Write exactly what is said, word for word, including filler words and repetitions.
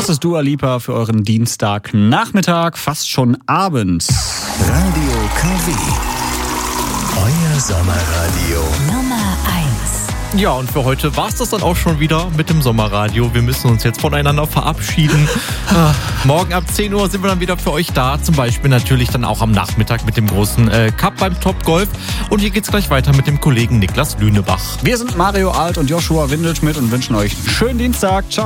Das ist Dua Lipa für euren Dienstagnachmittag, fast schon abends. Radio K W. Euer Sommerradio. Nummer eins. Ja, und für heute war es das dann auch schon wieder mit dem Sommerradio. Wir müssen uns jetzt voneinander verabschieden. Ah, morgen ab zehn Uhr sind wir dann wieder für euch da. Zum Beispiel natürlich dann auch am Nachmittag mit dem großen äh, Cup beim Top Golf. Und hier geht's gleich weiter mit dem Kollegen Niklas Lünebach. Wir sind Mario Alt und Joshua Windelschmidt und wünschen euch einen schönen Dienstag. Ciao.